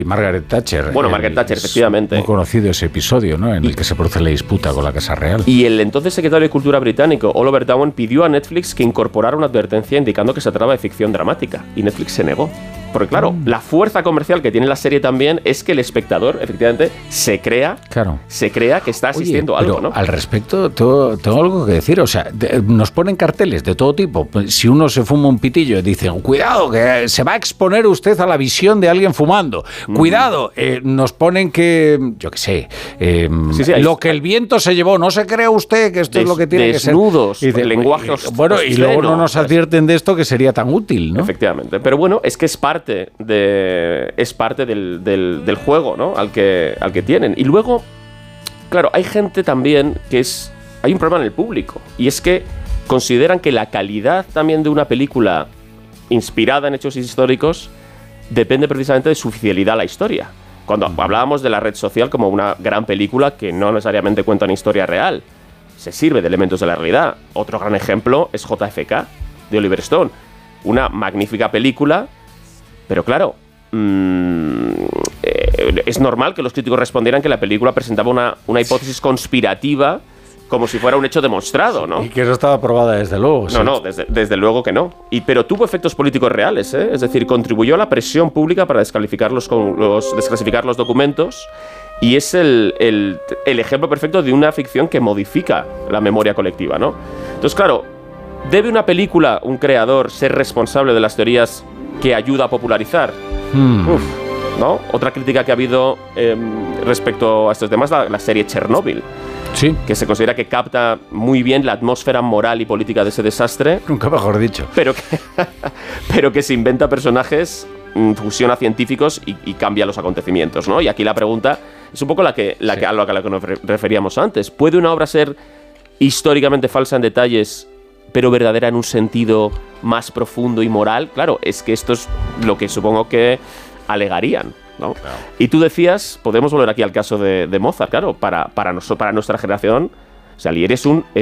Y Margaret Thatcher. Bueno, Margaret Thatcher, efectivamente. Muy conocido ese episodio, ¿no? En el que se produce la disputa con la Casa Real. Y el entonces secretario de Cultura británico, Oliver Dowden, pidió a Netflix que incorporara una advertencia indicando que se trataba de ficción dramática. Y Netflix se negó. Porque claro, la fuerza comercial que tiene la serie también es que el espectador, efectivamente, se crea que está asistiendo a algo, ¿no? Al respecto, tengo algo que decir. O sea, nos ponen carteles de todo tipo. Si uno se fuma un pitillo y dicen, cuidado, que se va a exponer usted a la visión de alguien fumando. Cuidado, nos ponen que, yo qué sé, lo que el viento se llevó. No se crea usted que esto es lo que tiene que ser. Desnudos, lenguaje. Bueno, y luego no nos advierten de esto que sería tan útil, ¿no? Efectivamente. Pero bueno, es que es parte del juego, ¿no? al que tienen. Y luego, claro, hay gente también hay un problema en el público, y es que consideran que la calidad también de una película inspirada en hechos históricos depende precisamente de su fidelidad a la historia. Cuando hablábamos de La Red Social como una gran película que no necesariamente cuenta una historia real, se sirve de elementos de la realidad. Otro gran ejemplo es JFK, de Oliver Stone. Una magnífica película. Pero claro, es normal que los críticos respondieran que la película presentaba una hipótesis conspirativa como si fuera un hecho demostrado, ¿no? Y que no estaba probada desde luego. No, desde luego que no. Pero tuvo efectos políticos reales, ¿eh? Es decir, contribuyó a la presión pública para desclasificar los documentos, y es el ejemplo perfecto de una ficción que modifica la memoria colectiva, ¿no? Entonces, claro, ¿debe una película, un creador, ser responsable de las teorías que ayuda a popularizar? ¿No? Otra crítica que ha habido respecto a estos temas, la serie Chernobyl. Sí. Que se considera que capta muy bien la atmósfera moral y política de ese desastre. Nunca mejor dicho. Pero que se inventa personajes, fusiona científicos y cambia los acontecimientos, ¿no? Y aquí la pregunta es un poco a lo que nos referíamos antes. ¿Puede una obra ser históricamente falsa en detalles, pero verdadera en un sentido más profundo y moral? Claro, es que esto es lo que supongo que alegarían, ¿no? Claro. Y tú decías, podemos volver aquí al caso de Mozart, claro, para nuestra generación, Salieri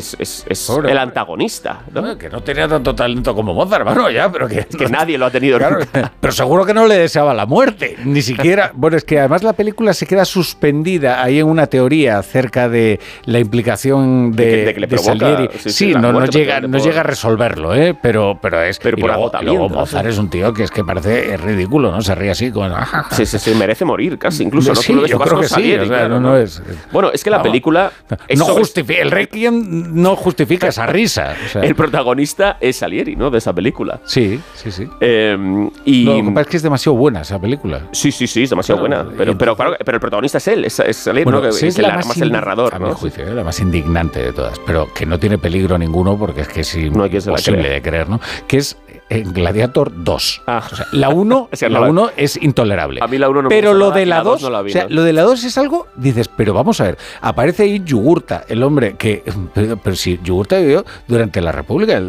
es el antagonista, ¿no? Que no tenía tanto talento como Mozart, bueno, ya, pero que... Es que nadie lo ha tenido, claro, nunca. Pero seguro que no le deseaba la muerte, ni siquiera... Bueno, es que además la película se queda suspendida ahí en una teoría acerca de la implicación de que le provoca, Salieri. Sí, no llega a resolverlo, ¿eh? Pero es... Pero por agotamiento. Luego Mozart es un tío que parece ridículo, ¿no? Se ríe así con... Sí, merece morir casi, incluso. Sí, ¿no? yo creo que Salieri, sí, o sea, claro, no es... Bueno, es que la película... No justifica... El Requiem no justifica esa risa. O sea. El protagonista es Salieri, ¿no? De esa película. Sí. Lo que pasa es que es demasiado buena esa película. Sí, es demasiado buena. Pero claro, pero el protagonista es él, es Salieri, bueno, ¿no? Que es más el narrador. A mi juicio, la más indignante de todas. Pero que no tiene peligro ninguno porque es que es imposible de creer, ¿no? Que es Gladiator 2. O sea, la 1 es intolerable. A mí la 1 no me pero gusta lo de la 2, no la vi, o sea, ¿no? lo de la 2 es algo, dices, pero vamos a ver, aparece ahí Yugurta, el hombre que, pero si Yugurta vivió durante la República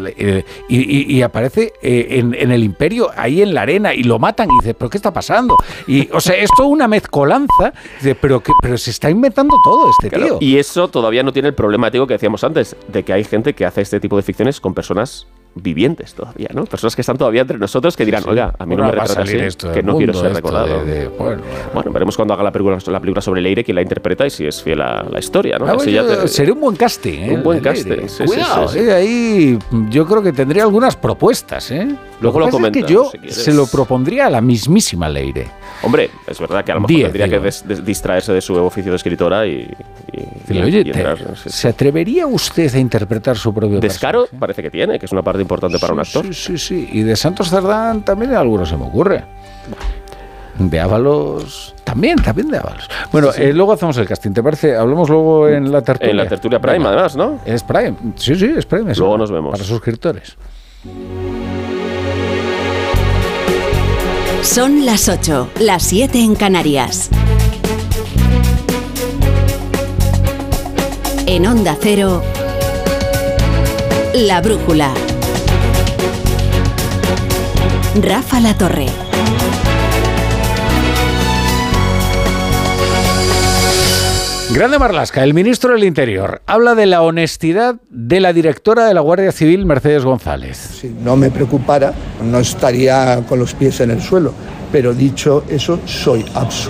y aparece en el Imperio, ahí en la arena, y lo matan, y dices, ¿pero qué está pasando? Y, o sea, es toda una mezcolanza, dices, pero se está inventando todo este tío. Y eso todavía no tiene el problemático que decíamos antes, de que hay gente que hace este tipo de ficciones con personas vivientes todavía, ¿no? Personas que están todavía entre nosotros que dirán, oiga, a mí no me retrata así, que no quiero ser recordado. Bueno, veremos cuando haga la película sobre Leire, quién la interpreta y si es fiel a la historia, ¿no? Sería un buen casting, ¿eh? Un buen casting, sí. Cuidado, ahí yo creo que tendría algunas propuestas, ¿eh? Luego lo comentas. Es que yo se lo propondría a la mismísima Leire. Hombre, es verdad que a lo mejor tendría que distraerse de su oficio de escritora y entrar. ¿Se atrevería usted a interpretar su propio Descaro? personaje? Parece que tiene, que es una parte importante para un actor. Sí. Y de Santos Cerdán también alguno se me ocurre. De Ábalos... También de Ábalos. Bueno, luego hacemos el casting, ¿te parece? Hablamos luego en la tertulia. En la tertulia Prime, además, ¿no? Es Prime. Sí, es Prime. Luego nos vemos. Para suscriptores. Son las 8, las 7 en Canarias. En Onda Cero, La Brújula. Rafa La Torre. Grande Marlaska, el ministro del Interior, habla de la honestidad de la directora de la Guardia Civil, Mercedes González. Si no me preocupara, no estaría con los pies en el suelo. Pero dicho eso, soy absolutamente